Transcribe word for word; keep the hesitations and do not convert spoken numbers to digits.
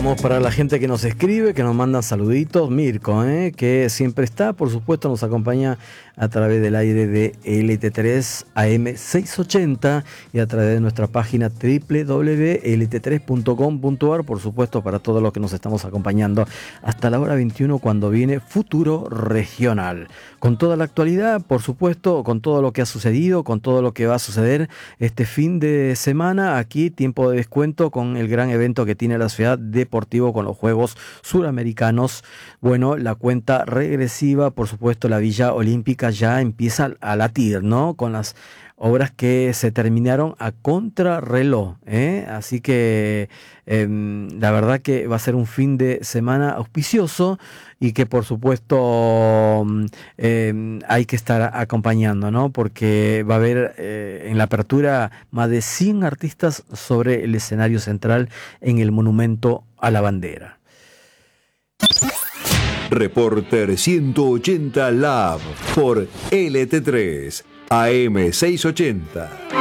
Saludamos para la gente que nos escribe, que nos manda saluditos. Mirko, ¿eh? que siempre está, por supuesto, nos acompaña a través del aire de L T tres A M seiscientos ochenta y a través de nuestra página doble u doble u doble u punto L T tres punto com punto a r, por supuesto, para todos los que nos estamos acompañando hasta la hora veintiuno, cuando viene Futuro Regional. Con toda la actualidad, por supuesto, con todo lo que ha sucedido, con todo lo que va a suceder este fin de semana. Aquí, tiempo de descuento con el gran evento que tiene la ciudad deportivo con los Juegos Suramericanos. Bueno, la cuenta regresiva, por supuesto, la Villa Olímpica ya empieza a latir, ¿no? Con las obras que se terminaron a contrarreloj, ¿eh? Así que eh, la verdad que va a ser un fin de semana auspicioso y que por supuesto eh, hay que estar acompañando, ¿no? Porque va a haber eh, en la apertura más de cien artistas sobre el escenario central en el Monumento a la Bandera. Reporter ciento ochenta Lab por L T tres A M seiscientos ochenta.